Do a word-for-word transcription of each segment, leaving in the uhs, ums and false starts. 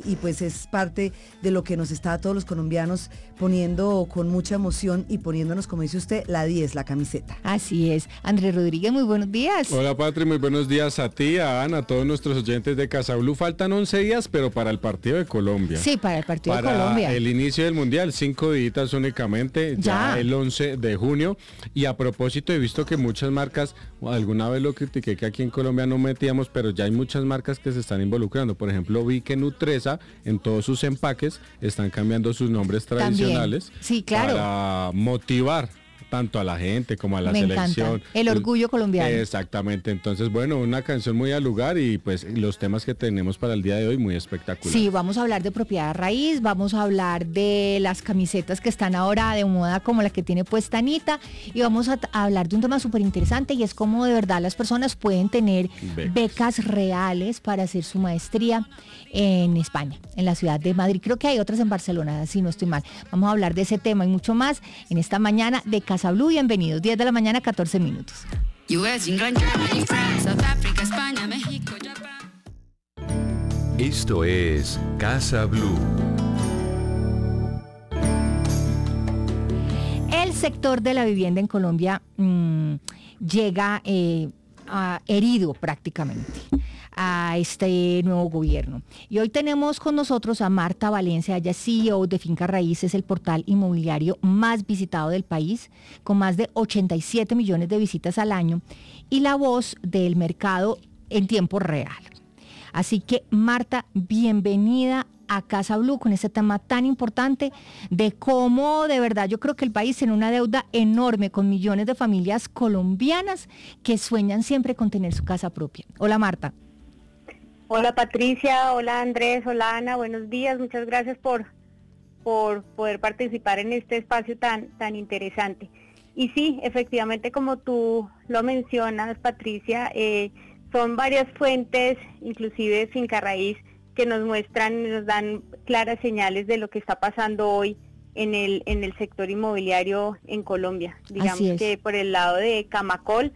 y pues es parte de lo que nos está a todos los colombianos poniendo con mucha emoción y poniéndonos, como dice usted, la diez, la camiseta. Así es. Andrés Rodríguez, muy buenos días. Hola Patri, muy buenos días a ti, a Ana, a todos nuestros oyentes de Casa Blue. Faltan once días, pero para el partido de Colombia. Sí, para el partido para de Colombia. el inicio del Mundial, cinco días únicamente, ya. ya el once de junio. Y a propósito, he visto que muchas marcas, alguna vez lo critiqué que aquí en Colombia no metíamos, pero ya hay muchas marcas que se están involucrando. Por ejemplo, vi que Nutresa en todos sus empaques están cambiando sus nombres tradicionales. También. Sí, claro. Para motivar tanto a la gente como a la Me selección. Encanta. El orgullo colombiano. Exactamente, entonces bueno, una canción muy al lugar y pues los temas que tenemos para el día de hoy muy espectaculares. Sí, vamos a hablar de propiedad raíz, vamos a hablar de las camisetas que están ahora de moda como la que tiene puesta Anita y vamos a, a hablar de un tema súper interesante y es cómo de verdad las personas pueden tener becas. becas reales para hacer su maestría en España, en la ciudad de Madrid. Creo que hay otras en Barcelona, si no estoy mal. Vamos a hablar de ese tema y mucho más en esta mañana de Casa Blue. Bienvenidos, diez de la mañana, catorce minutos. Esto es Casa Blue. El sector de la vivienda en Colombia mmm, llega eh, a, herido prácticamente a este nuevo gobierno. Y hoy tenemos con nosotros a Marta Valencia, ella es C E O de Finca Raíz, es el portal inmobiliario más visitado del país, con más de ochenta y siete millones de visitas al año, y la voz del mercado en tiempo real. Así que, Marta, bienvenida a Casa Blue con este tema tan importante de cómo de verdad yo creo que el país tiene una deuda enorme con millones de familias colombianas que sueñan siempre con tener su casa propia. Hola, Marta. Hola Patricia, hola Andrés, hola Ana, buenos días, muchas gracias por, por poder participar en este espacio tan, tan interesante. Y sí, efectivamente como tú lo mencionas Patricia, eh, son varias fuentes, inclusive Finca Raíz, que nos muestran, nos dan claras señales de lo que está pasando hoy en el, en el sector inmobiliario en Colombia. Digamos que por el lado de Camacol,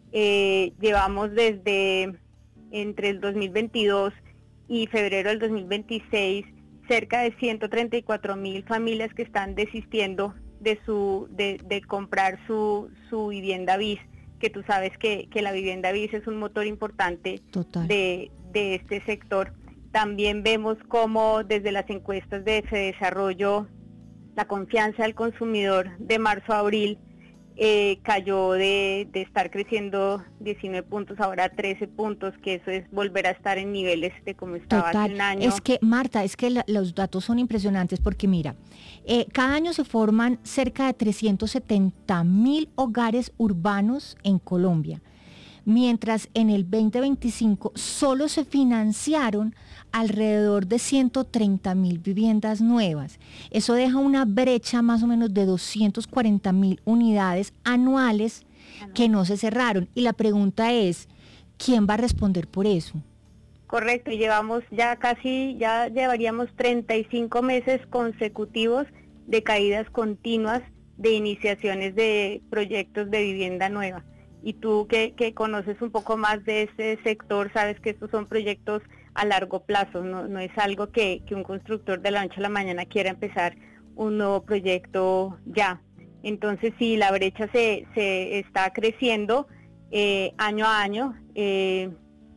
eh, llevamos desde entre el dos mil veintidós y febrero del dos mil veintiséis, cerca de ciento treinta y cuatro mil familias que están desistiendo de su de, de comprar su, su vivienda bis, que tú sabes que, que la vivienda bis es un motor importante de, de este sector. También vemos cómo desde las encuestas de Fedesarrollo, la confianza del consumidor de marzo a abril Eh, cayó de, de estar creciendo diecinueve puntos, ahora trece puntos, que eso es volver a estar en niveles de como estaba Total. hace un año. Es que, Marta, es que la, los datos son impresionantes porque mira, eh, cada año se forman cerca de trescientos setenta mil hogares urbanos en Colombia, mientras en el veinte veinticinco solo se financiaron alrededor de ciento treinta mil viviendas nuevas. Eso deja una brecha más o menos de doscientas cuarenta mil unidades anuales que no se cerraron. Y la pregunta es, ¿quién va a responder por eso? Correcto, y llevamos ya casi, ya llevaríamos treinta y cinco meses consecutivos de caídas continuas de iniciaciones de proyectos de vivienda nueva. Y tú que, que conoces un poco más de ese sector, sabes que estos son proyectos a largo plazo, no, no es algo que, que un constructor de la noche a la mañana quiera empezar un nuevo proyecto ya. Entonces sí, la brecha se, se está creciendo eh, año a año eh,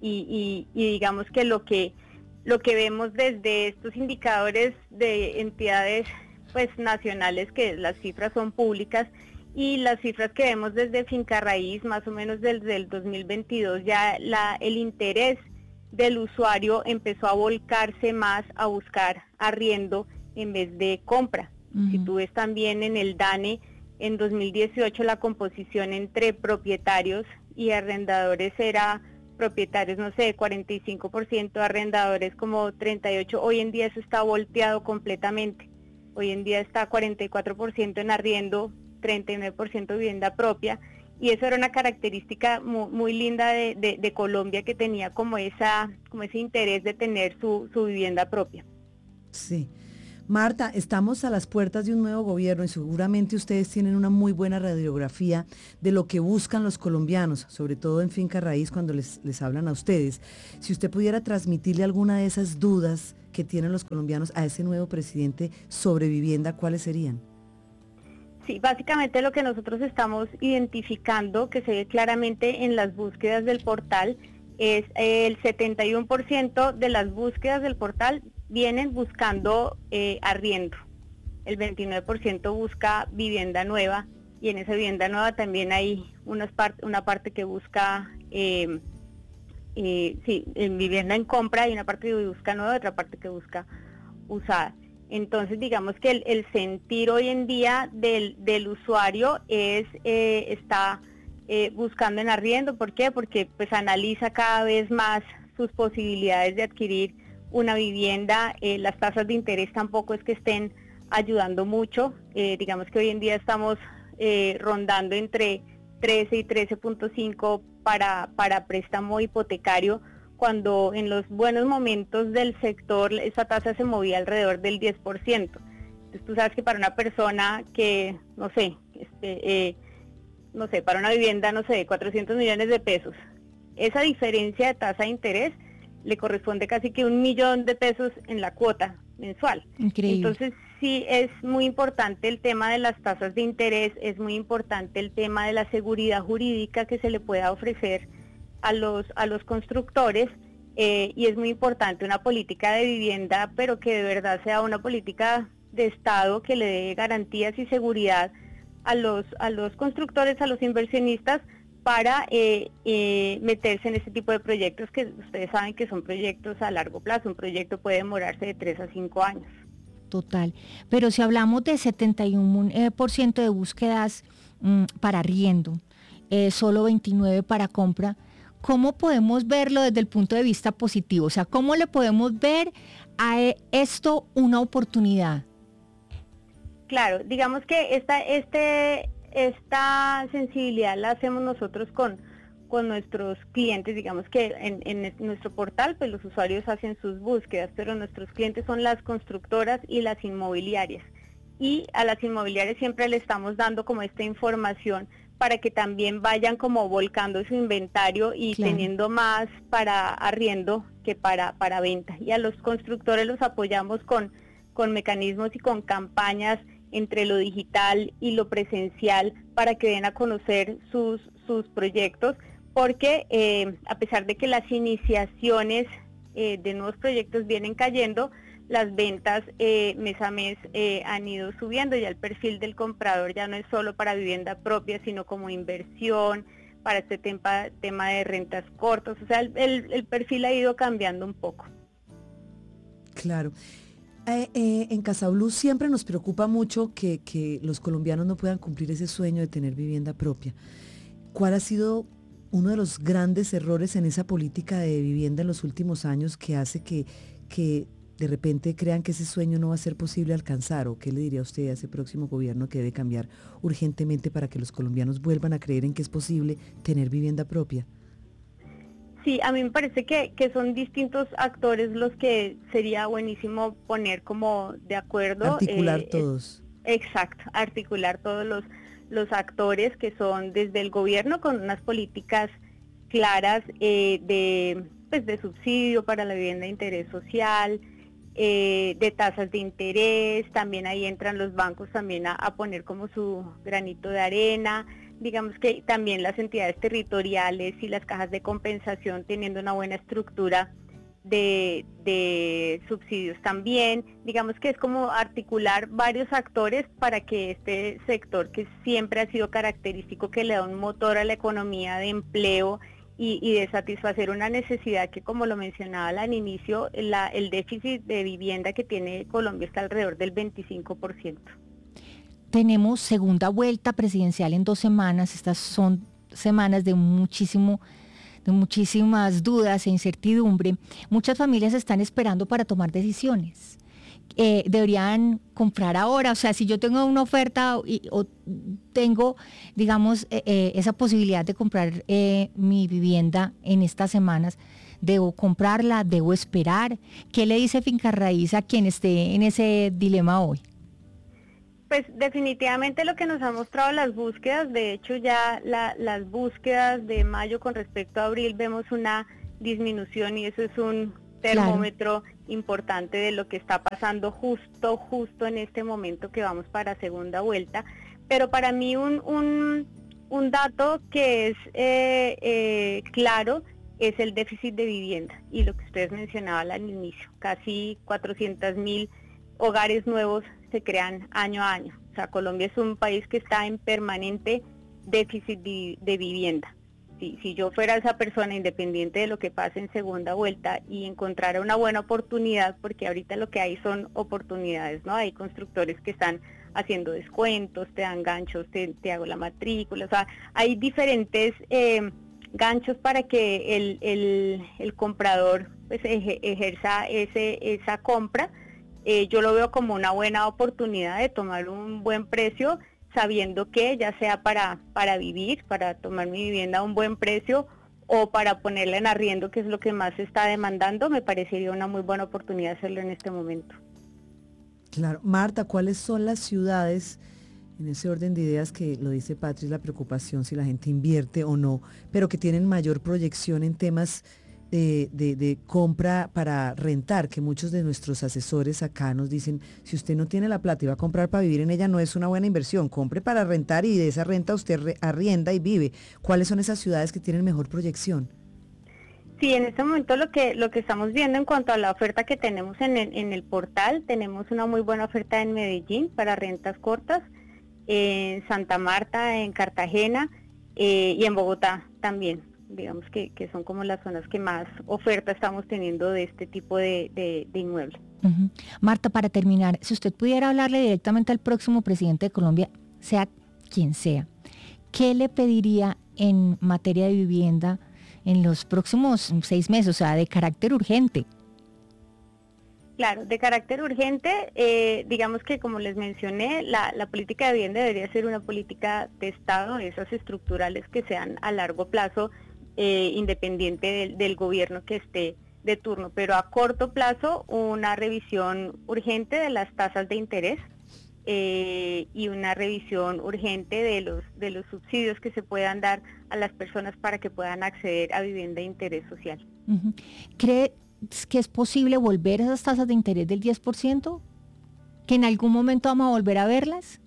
y, y, y digamos que lo que lo que vemos desde estos indicadores de entidades pues nacionales, que las cifras son públicas, y las cifras que vemos desde Finca Raíz, más o menos desde el dos mil veintidós, ya la, el interés del usuario empezó a volcarse más a buscar arriendo en vez de compra. Uh-huh. Si tú ves también en el DANE, en dos mil dieciocho la composición entre propietarios y arrendadores era propietarios, no sé, cuarenta y cinco por ciento, arrendadores como treinta y ocho por ciento, hoy en día eso está volteado completamente. Hoy en día está cuarenta y cuatro por ciento en arriendo, treinta y nueve por ciento vivienda propia, y eso era una característica muy, muy linda de, de, de Colombia, que tenía como esa como ese interés de tener su, su vivienda propia. Sí. Marta, estamos a las puertas de un nuevo gobierno y seguramente ustedes tienen una muy buena radiografía de lo que buscan los colombianos, sobre todo en Finca Raíz cuando les, les hablan a ustedes. Si usted pudiera transmitirle alguna de esas dudas que tienen los colombianos a ese nuevo presidente sobre vivienda, ¿cuáles serían? Sí, básicamente lo que nosotros estamos identificando, que se ve claramente en las búsquedas del portal, es el setenta y uno por ciento de las búsquedas del portal vienen buscando eh, arriendo, el veintinueve por ciento busca vivienda nueva y en esa vivienda nueva también hay unas part- una parte que busca, eh, eh, sí, en vivienda en compra, hay una parte que busca nueva y otra parte que busca usada. Entonces digamos que el, el sentir hoy en día del, del usuario es eh, está eh, buscando en arriendo. ¿Por qué? Porque pues analiza cada vez más sus posibilidades de adquirir una vivienda. Eh, las tasas de interés tampoco es que estén ayudando mucho, eh, digamos que hoy en día estamos eh, rondando entre trece y trece punto cinco para, para préstamo hipotecario, cuando en los buenos momentos del sector esa tasa se movía alrededor del diez por ciento. Entonces tú sabes que para una persona que, no sé, este, eh, no sé, para una vivienda, no sé, de cuatrocientos millones de pesos, esa diferencia de tasa de interés le corresponde casi que un millón de pesos en la cuota mensual. Increíble. Entonces sí es muy importante el tema de las tasas de interés, es muy importante el tema de la seguridad jurídica que se le pueda ofrecer a los a los constructores, eh, y es muy importante una política de vivienda, pero que de verdad sea una política de Estado que le dé garantías y seguridad a los a los constructores, a los inversionistas, para eh, eh, meterse en este tipo de proyectos que ustedes saben que son proyectos a largo plazo. Un proyecto puede demorarse de tres a cinco años. Total. Pero si hablamos de setenta y uno por ciento de búsquedas mmm, para arriendo, eh, solo veintinueve para compra, ¿cómo podemos verlo desde el punto de vista positivo? O sea, ¿cómo le podemos ver a esto una oportunidad? Claro, digamos que esta, este... esta sensibilidad la hacemos nosotros con, con nuestros clientes. Digamos que en, en nuestro portal pues los usuarios hacen sus búsquedas, pero nuestros clientes son las constructoras y las inmobiliarias, y a las inmobiliarias siempre le estamos dando como esta información para que también vayan como volcando su inventario y claro, teniendo más para arriendo que para, para venta. Y a los constructores los apoyamos con, con mecanismos y con campañas entre lo digital y lo presencial para que den a conocer sus, sus proyectos, porque eh, a pesar de que las iniciaciones eh, de nuevos proyectos vienen cayendo, las ventas eh, mes a mes eh, han ido subiendo. Ya el perfil del comprador ya no es solo para vivienda propia, sino como inversión, para este tema, tema de rentas cortas. O sea, el, el, el perfil ha ido cambiando un poco. Claro. Eh, eh, en Casablú siempre nos preocupa mucho que, que los colombianos no puedan cumplir ese sueño de tener vivienda propia. ¿Cuál ha sido uno de los grandes errores en esa política de vivienda en los últimos años que hace que, que de repente crean que ese sueño no va a ser posible alcanzar? ¿O qué le diría usted a ese próximo gobierno que debe cambiar urgentemente para que los colombianos vuelvan a creer en que es posible tener vivienda propia? Sí, a mí me parece que, que son distintos actores los que sería buenísimo poner como de acuerdo. Articular eh, todos. Exacto, articular todos los, los actores que son desde el gobierno con unas políticas claras eh, de, pues, de subsidio para la vivienda de interés social, eh, de tasas de interés. También ahí entran los bancos también a, a poner como su granito de arena. Digamos que también las entidades territoriales y las cajas de compensación teniendo una buena estructura de, de subsidios también. Digamos que es como articular varios actores para que este sector, que siempre ha sido característico, que le da un motor a la economía de empleo y, y de satisfacer una necesidad que, como lo mencionaba al inicio, la, el déficit de vivienda que tiene Colombia está alrededor del veinticinco por ciento. Tenemos segunda vuelta presidencial en dos semanas. Estas son semanas de muchísimo, de muchísimas dudas e incertidumbre. Muchas familias están esperando para tomar decisiones. Eh, deberían comprar ahora. O sea, si yo tengo una oferta y, o tengo, digamos, eh, eh, esa posibilidad de comprar eh, mi vivienda en estas semanas, ¿Debo comprarla? ¿Debo esperar? ¿Qué le dice Finca Raíz a quien esté en ese dilema hoy? Pues definitivamente lo que nos han mostrado las búsquedas, de hecho ya la, las búsquedas de mayo con respecto a abril vemos una disminución y eso es un termómetro claro. importante de lo que está pasando justo, justo en este momento que vamos para segunda vuelta. Pero para mí un, un, un dato que es eh, eh, claro es el déficit de vivienda y lo que ustedes mencionaban al inicio, casi cuatrocientos mil hogares nuevos se crean año a año. O sea, Colombia es un país que está en permanente déficit de, de vivienda. Si, si yo fuera esa persona, independiente de lo que pase en segunda vuelta, y encontrara una buena oportunidad, porque ahorita lo que hay son oportunidades, ¿no? Hay constructores que están haciendo descuentos, te dan ganchos, te, te hago la matrícula, o sea, hay diferentes eh, ganchos para que el, el, el comprador pues, eje, ejerza ese, esa compra. Eh, yo lo veo como una buena oportunidad de tomar un buen precio, sabiendo que ya sea para, para vivir, para tomar mi vivienda a un buen precio o para ponerla en arriendo, que es lo que más se está demandando, me parecería una muy buena oportunidad hacerlo en este momento. Claro. Marta, ¿cuáles son las ciudades, en ese orden de ideas que lo dice Patricia, la preocupación si la gente invierte o no, pero que tienen mayor proyección en temas De, de, de compra para rentar, que muchos de nuestros asesores acá nos dicen, si usted no tiene la plata y va a comprar para vivir en ella, no es una buena inversión, compre para rentar y de esa renta usted re, arrienda y vive? ¿Cuáles son esas ciudades que tienen mejor proyección? Sí, en este momento lo que lo que estamos viendo en cuanto a la oferta que tenemos en el, en el portal, tenemos una muy buena oferta en Medellín para rentas cortas, en Santa Marta, en Cartagena eh, y en Bogotá también. Digamos que, que son como las zonas que más oferta estamos teniendo de este tipo de, de, de inmuebles. Uh-huh. Marta, para terminar, si usted pudiera hablarle directamente al próximo presidente de Colombia, sea quien sea, ¿qué le pediría en materia de vivienda en los próximos seis meses, o sea, de carácter urgente? Claro, de carácter urgente, eh, digamos que como les mencioné, la, la política de vivienda debería ser una política de Estado, esas estructurales que sean a largo plazo, Eh, independiente del, del gobierno que esté de turno, pero a corto plazo una revisión urgente de las tasas de interés eh, y una revisión urgente de los de los subsidios que se puedan dar a las personas para que puedan acceder a vivienda de interés social. Uh-huh. ¿Cree que es posible volver a esas tasas de interés del diez por ciento? ¿Que en algún momento vamos a volver a verlas?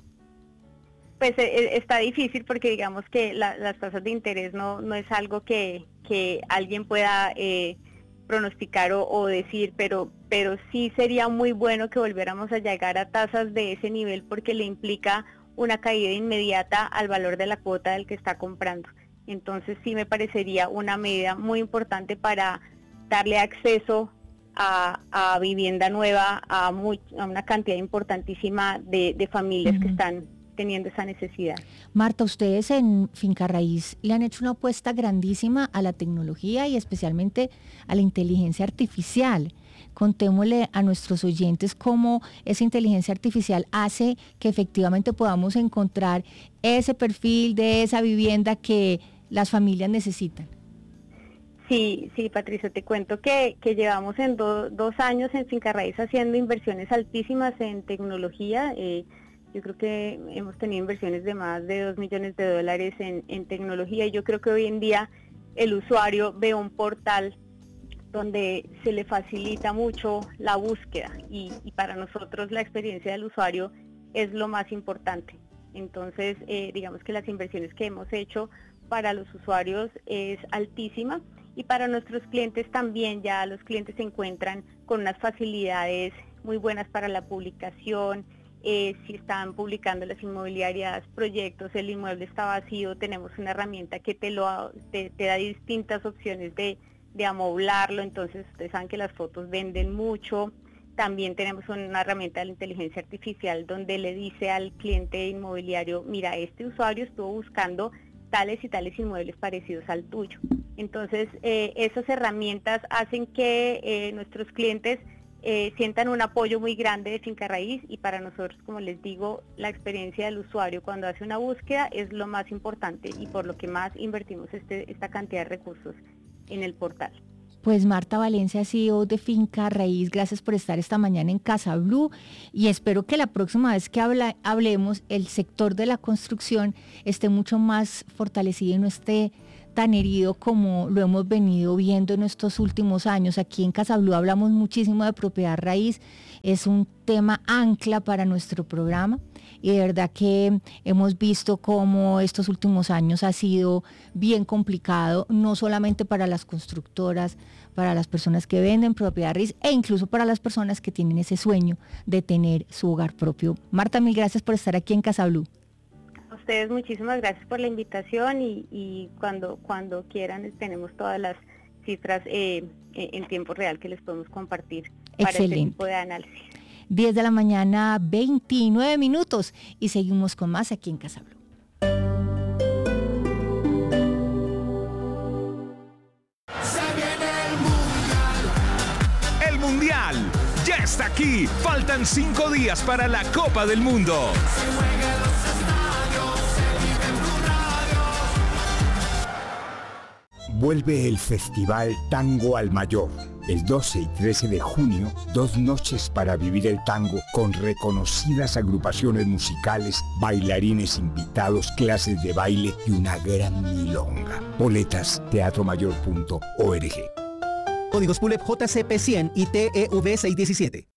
Pues eh, está difícil porque digamos que la, las tasas de interés no, no es algo que, que alguien pueda eh, pronosticar o, o decir, pero, pero sí sería muy bueno que volviéramos a llegar a tasas de ese nivel porque le implica una caída inmediata al valor de la cuota del que está comprando. Entonces sí me parecería una medida muy importante para darle acceso a, a vivienda nueva a, muy, a una cantidad importantísima de, de familias uh-huh. que están teniendo esa necesidad. Marta, ustedes en Finca Raíz le han hecho una apuesta grandísima a la tecnología y especialmente a la inteligencia artificial. Contémosle a nuestros oyentes cómo esa inteligencia artificial hace que efectivamente podamos encontrar ese perfil de esa vivienda que las familias necesitan. Sí, sí, Patricia, te cuento que, que llevamos en do, dos años en Finca Raíz haciendo inversiones altísimas en tecnología. Eh, Yo creo que hemos tenido inversiones de más de dos millones de dólares en, en tecnología y yo creo que hoy en día el usuario ve un portal donde se le facilita mucho la búsqueda y, y para nosotros la experiencia del usuario es lo más importante. Entonces, eh, digamos que las inversiones que hemos hecho para los usuarios es altísima y para nuestros clientes también. Ya los clientes se encuentran con unas facilidades muy buenas para la publicación. Eh, si están publicando las inmobiliarias proyectos, el inmueble está vacío, tenemos una herramienta que te lo te, te da distintas opciones de, de amoblarlo, entonces ustedes saben que las fotos venden mucho. También tenemos una herramienta de la inteligencia artificial donde le dice al cliente inmobiliario, mira, este usuario estuvo buscando tales y tales inmuebles parecidos al tuyo. Entonces eh, esas herramientas hacen que eh, nuestros clientes Eh, sientan un apoyo muy grande de Finca Raíz y para nosotros, como les digo, la experiencia del usuario cuando hace una búsqueda es lo más importante y por lo que más invertimos este, esta cantidad de recursos en el portal. Pues Marta Valencia, C E O de Finca Raíz, gracias por estar esta mañana en Casa Blue y espero que la próxima vez que habla, hablemos el sector de la construcción esté mucho más fortalecido y no esté tan herido como lo hemos venido viendo en estos últimos años. Aquí en Casa Blue hablamos muchísimo de propiedad raíz, es un tema ancla para nuestro programa y de verdad que hemos visto cómo estos últimos años ha sido bien complicado, no solamente para las constructoras, para las personas que venden propiedad raíz e incluso para las personas que tienen ese sueño de tener su hogar propio. Marta, mil gracias por estar aquí en Casa Blue. A ustedes muchísimas gracias por la invitación y, y cuando, cuando quieran tenemos todas las cifras eh, en tiempo real que les podemos compartir para Excelente. este tipo de análisis. diez de la mañana, veintinueve minutos y seguimos con más aquí en Casa Blue. El Mundial ya está aquí. Faltan cinco días para la Copa del Mundo. Vuelve el Festival Tango al Mayor. El doce y trece de junio, dos noches para vivir el tango con reconocidas agrupaciones musicales, bailarines invitados, clases de baile y una gran milonga. Boletas, teatro mayor punto org. Códigos P U L E P J C P cien y T E V seiscientos diecisiete.